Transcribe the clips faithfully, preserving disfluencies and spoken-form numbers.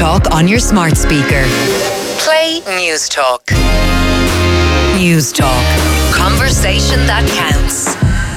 Talk on your smart speaker. Play News Talk. News Talk. Conversation that counts.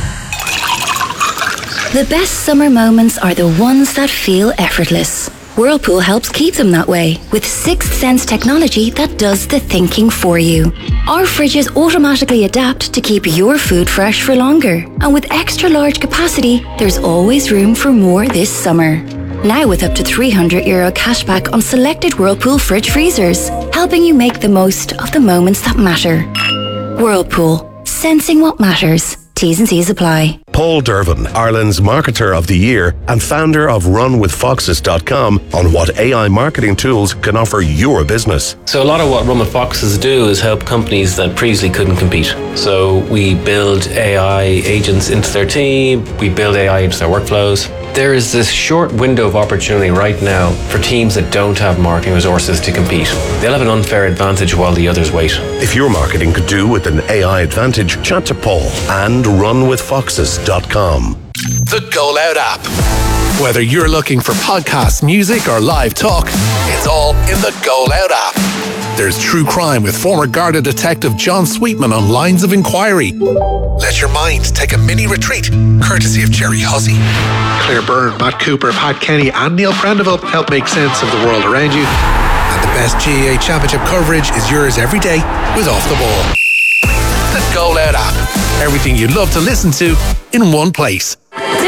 The best summer moments are the ones that feel effortless. Whirlpool helps keep them that way with Sixth Sense technology that does the thinking for you. Our fridges automatically adapt to keep your food fresh for longer. And with extra large capacity, there's always room for more this summer. Now with up to three hundred euro cashback on selected Whirlpool fridge freezers, helping you make the most of the moments that matter. Whirlpool, sensing what matters. T's and C's apply. Paul Dervin, Ireland's Marketer of the Year and founder of run with foxes dot com, on what A I marketing tools can offer your business. So a lot of what Run with Foxes do is help companies that previously couldn't compete. So we build A I agents into their team, we build A I into their workflows. There is this short window of opportunity right now for teams that don't have marketing resources to compete. They'll have an unfair advantage while the others wait. If your marketing could do with an A I advantage, chat to Paul and run with foxes dot com. The Go Loud app. Whether you're looking for podcasts, music, or live talk, it's all in the Go Loud app. There's true crime with former Garda detective John Sweetman on Lines of Inquiry. Let your mind take a mini retreat, courtesy of Jerry Hussey. Claire Byrne, Matt Cooper, Pat Kenny, and Neil Prendeville help make sense of the world around you. And the best G A A Championship coverage is yours every day with Off the Ball. The Go Loud app. Everything you'd love to listen to in one place.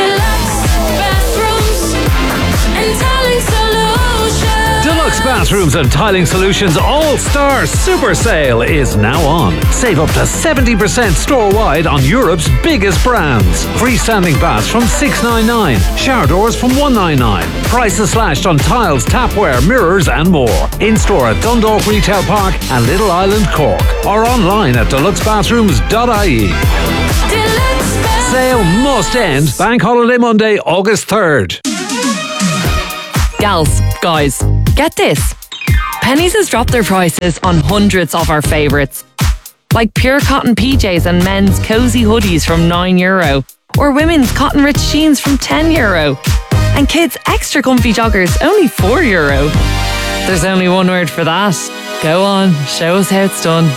Deluxe Bathrooms and Tiling Solutions All-Star Super Sale is now on. Save up to seventy percent store-wide on Europe's biggest brands. Freestanding baths from six ninety-nine, shower doors from one ninety-nine. Prices slashed on tiles, tapware, mirrors and more. In-store at Dundalk Retail Park and Little Island, Cork. Or online at deluxe bathrooms dot I E. Sale must end Bank Holiday Monday, August third. Gals, guys, get this. Penneys has dropped their prices on hundreds of our favourites. Like pure cotton P Js and men's cosy hoodies from nine euro. Or women's cotton rich jeans from ten euro. And kids' extra comfy joggers only four euro. There's only one word for that. Go on, show us how it's done.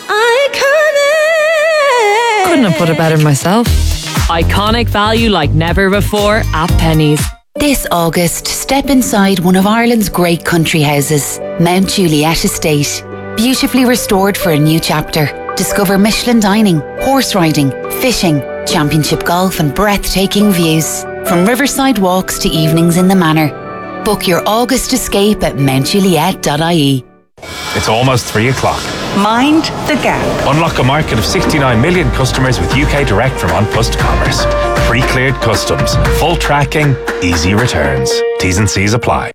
Iconic! Couldn't have put it better myself. Iconic value like never before at Penneys. This August, step inside one of Ireland's great country houses, Mount Juliet Estate. Beautifully restored for a new chapter. Discover Michelin dining, horse riding, fishing, championship golf and breathtaking views. From riverside walks to evenings in the manor. Book your August escape at mount juliet dot I E. It's almost three o'clock. Mind the gap. Unlock a market of sixty-nine million customers with U K Direct from An Post Commerce. Pre-cleared customs, full tracking, easy returns. T's and C's apply.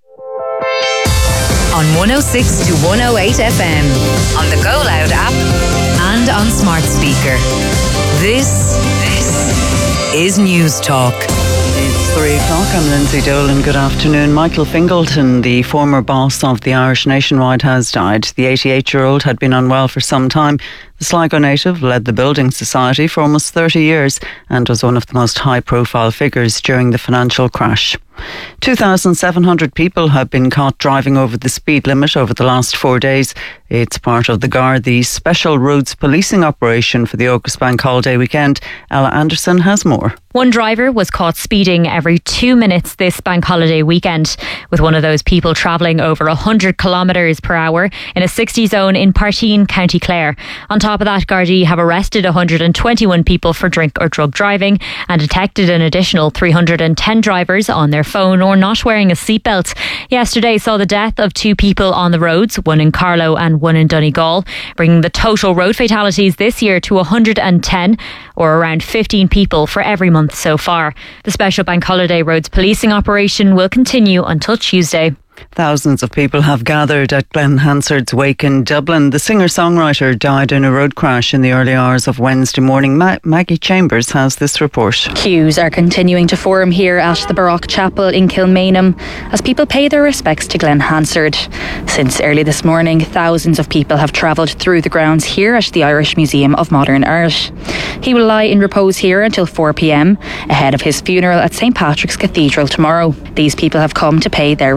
On one oh six to one oh eight F M, on the Go Loud app and on smart speaker. This, this is News Talk. It's three o'clock. I'm Lindsay Dolan. Good afternoon. Michael Fingleton, the former boss of the Irish Nationwide, has died. The eighty-eight-year-old had been unwell for some time. The Sligo native led the Building Society for almost thirty years and was one of the most high-profile figures during the financial crash. two thousand seven hundred people have been caught driving over the speed limit over the last four days. It's part of the Gardaí special roads policing operation for the August Bank Holiday weekend. Ella Anderson has more. One driver was caught speeding every two minutes this Bank Holiday weekend, with one of those people travelling over one hundred kilometres per hour in a sixty zone in Partine, County Clare. On top of that, Gardaí have arrested one hundred twenty-one people for drink or drug driving and detected an additional three hundred ten drivers on their phone or not wearing a seatbelt. Yesterday saw the death of two people on the roads, one in Carlow and one in Donegal, bringing the total road fatalities this year to one hundred ten, or around fifteen people for every month so far. The special Bank Holiday roads policing operation will continue until Tuesday. Thousands of people have gathered at Glenn Hansard's wake in Dublin. The singer-songwriter died in a road crash in the early hours of Wednesday morning. Ma- Maggie Chambers has this report. Queues are continuing to form here at the Baroque Chapel in Kilmainham as people pay their respects to Glenn Hansard. Since early this morning, thousands of people have travelled through the grounds here at the Irish Museum of Modern Art. He will lie in repose here until four p.m, ahead of his funeral at St Patrick's Cathedral tomorrow. These people have come to pay their respects.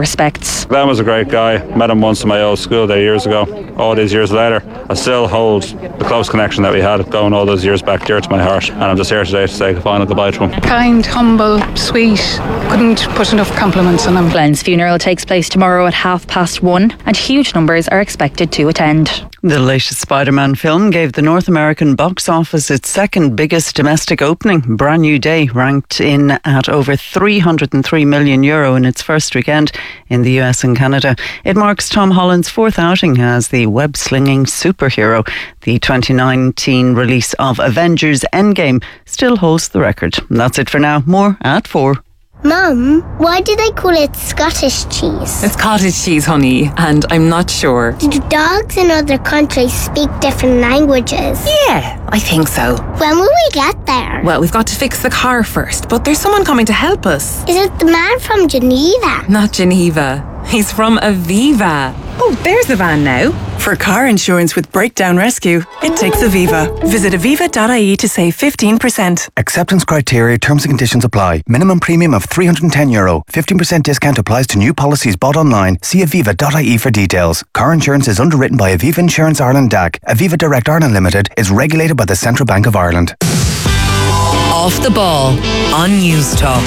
thoughts. Glenn was a great guy. Met him once in my old school day years ago. All these years later, I still hold the close connection that we had going all those years back dear to my heart. And I'm just here today to say a final goodbye to him. Kind, humble, sweet. Couldn't put enough compliments on him. Glenn's funeral takes place tomorrow at half past one, and huge numbers are expected to attend. The latest Spider-Man film gave the North American box office its second biggest domestic opening. Brand New Day ranked in at over three hundred three million euro in its first weekend in the U S and Canada. It marks Tom Holland's fourth outing as the web-slinging superhero. The twenty nineteen release of Avengers Endgame still holds the record. That's it for now. More at four. Mum, why do they call it Scottish cheese? It's cottage cheese, honey, and I'm not sure. Do dogs in other countries speak different languages? Yeah, I think so. When will we get there? Well, we've got to fix the car first, but there's someone coming to help us. Is it the man from Geneva? Not Geneva. He's from Aviva. Oh, there's the van now. For car insurance with breakdown rescue, it takes Aviva. Visit aviva dot I E to save fifteen percent. Acceptance criteria, terms and conditions apply. Minimum premium of three hundred ten euro. fifteen percent discount applies to new policies bought online. See aviva dot I E for details. Car insurance is underwritten by Aviva Insurance Ireland D A C. Aviva Direct Ireland Limited is regulated by the Central Bank of Ireland. Off the ball on News Talk.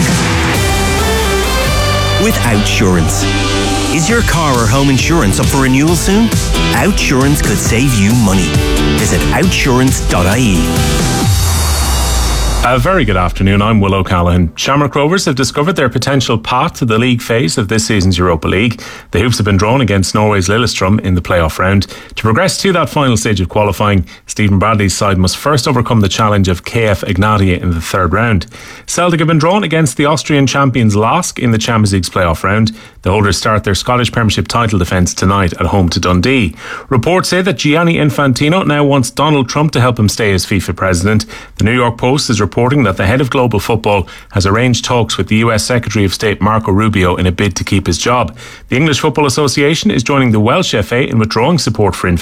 With Outsurance. Is your car or home insurance up for renewal soon? Outsurance could save you money. Visit outsurance dot I E. A very good afternoon, I'm Will O'Callaghan. Shamrock Rovers have discovered their potential path to the league phase of this season's Europa League. The Hoops have been drawn against Norway's Lillestrøm in the playoff round. To progress to that final stage of qualifying, Stephen Bradley's side must first overcome the challenge of K F Ignatia in the third round. Celtic have been drawn against the Austrian champions Lask in the Champions League's playoff round. The holders start their Scottish Premiership title defence tonight at home to Dundee. Reports say that Gianni Infantino now wants Donald Trump to help him stay as FIFA president. The New York Post is reporting that the head of global football has arranged talks with the U S Secretary of State Marco Rubio in a bid to keep his job. The English Football Association is joining the Welsh F A in withdrawing support for Infantino